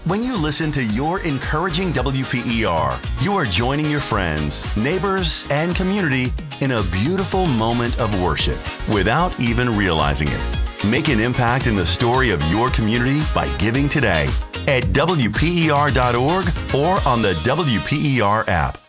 When you listen to your encouraging WPER, you are joining your friends, neighbors, and community in a beautiful moment of worship without even realizing it. Make an impact in the story of your community by giving today at WPER.org or on the WPER app.